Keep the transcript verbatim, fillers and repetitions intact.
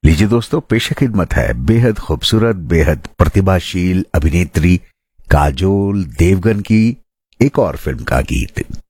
लीजिए दोस्तों, पेश खिदमत है बेहद खूबसूरत, बेहद प्रतिभाशील अभिनेत्री काजोल देवगन की एक और फिल्म का गीत।